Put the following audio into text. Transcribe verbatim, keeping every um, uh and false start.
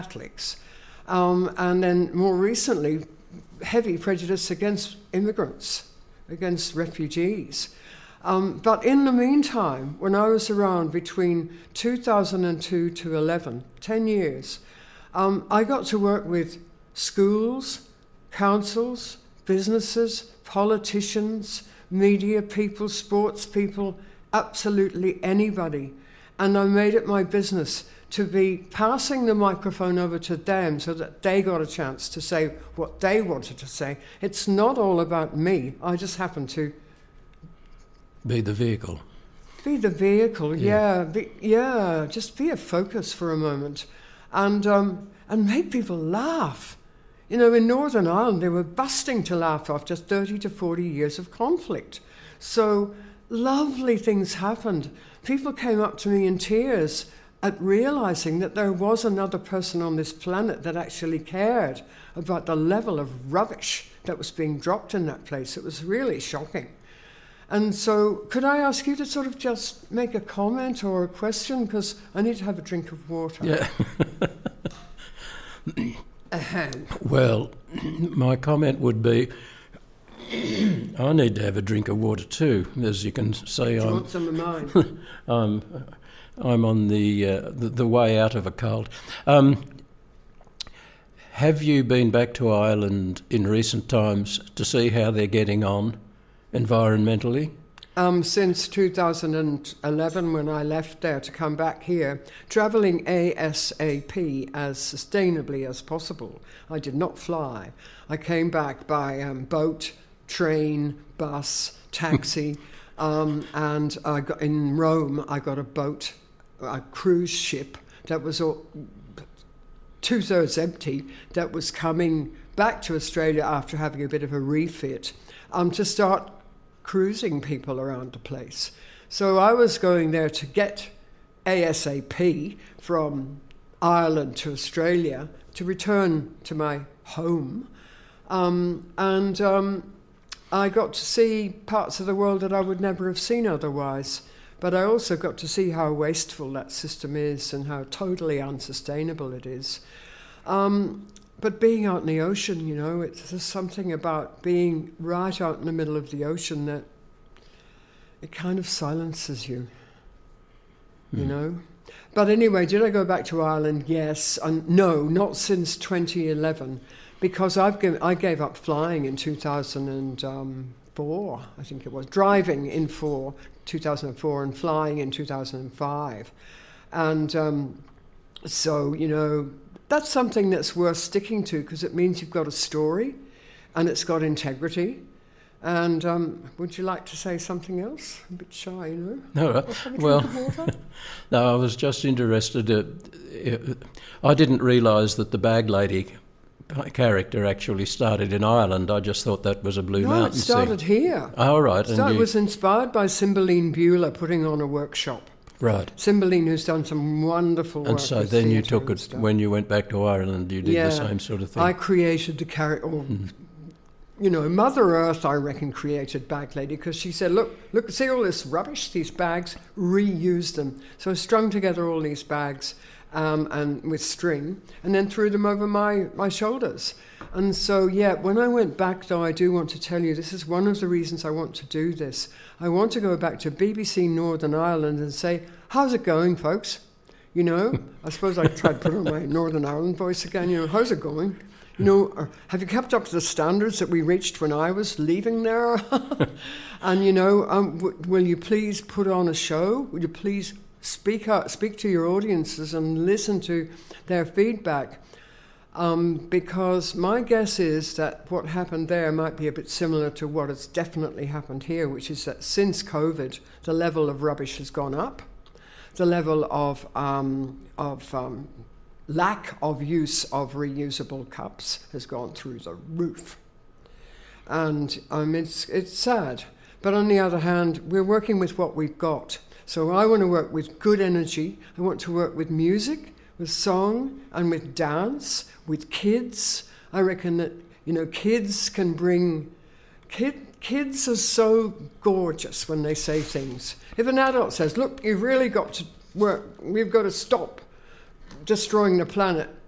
Catholics. Um, and then more recently, heavy prejudice against immigrants, against refugees. Um, but in the meantime, when I was around between two thousand two to eleven, ten years, um, I got to work with schools, councils, businesses, politicians, media people, sports people, absolutely anybody. And I made it my business to be passing the microphone over to them so that they got a chance to say what they wanted to say. It's not all about me. I just happen to be the vehicle. Be the vehicle, yeah. Yeah, be, yeah just be a focus for a moment and um, and make people laugh. You know, in Northern Ireland, they were busting to laugh after thirty to forty years of conflict. So lovely things happened. People came up to me in tears at realizing that there was another person on this planet that actually cared about the level of rubbish that was being dropped in that place. It was really shocking. And so could I ask you to sort of just make a comment or a question? Because I need to have a drink of water. Yeah. Ahem. Well, my comment would be, I need to have a drink of water too. As you can see, Do you I'm, want some of mine? I'm, I'm on the, uh, the the way out of a cold. Um, have you been back to Ireland in recent times to see how they're getting on environmentally? Um, since two thousand eleven, when I left there to come back here, travelling ASAP, as sustainably as possible. I did not fly. I came back by um, boat, train, bus, taxi, um, and I got, in Rome I got a boat, a cruise ship that was all, two-thirds empty, that was coming back to Australia after having a bit of a refit um, to start cruising people around the place. So I was going there to get ASAP from Ireland to Australia to return to my home. Um, and um, I got to see parts of the world that I would never have seen otherwise. But I also got to see how wasteful that system is and how totally unsustainable it is. Um, But being out in the ocean, you know, it's just something about being right out in the middle of the ocean that it kind of silences you, mm. you know. But anyway, did I go back to Ireland? Yes. And no, not since twenty eleven, because I've given, I gave up flying in two thousand four, I think it was, driving in four, two thousand four, and flying in two thousand five. And um, so, you know, that's something that's worth sticking to because it means you've got a story and it's got integrity. And um, would you like to say something else? A bit shy, you know? No, well, no, I was just interested. Uh, I didn't realise that the bag lady character actually started in Ireland. I just thought that was a Blue no, Mountain it started scene. here. Oh, right. It started, you... was inspired by Cymbeline Beulah putting on a workshop. Right. Cymbeline, who's done some wonderful and work. And so with then you took it, stuff. when you went back to Ireland, you did yeah, the same sort of thing. I created the character, mm. you know, Mother Earth, I reckon, created Bag Lady because she said, look, look, see all this rubbish, these bags, reuse them. So I strung together all these bags um, and with string and then threw them over my, my shoulders. And so, yeah, when I went back, though, I do want to tell you, this is one of the reasons I want to do this. I want to go back to B B C Northern Ireland and say, how's it going, folks? You know, I suppose I try to put on my Northern Ireland voice again. You know, how's it going? You know, or, have you kept up to the standards that we reached when I was leaving there? And, you know, um, w- will you please put on a show? Will you please speak out, speak to your audiences and listen to their feedback? Um, because my guess is that what happened there might be a bit similar to what has definitely happened here, which is that since COVID, the level of rubbish has gone up. The level of um, of um, lack of use of reusable cups has gone through the roof. And um, it's, it's sad. But on the other hand, we're working with what we've got. So I want to work with good energy. I want to work with music, with song, and with dance, with kids. I reckon that, you know, kids can bring... Kid, kids are so gorgeous when they say things. If an adult says, look, you've really got to work, we've got to stop destroying the planet,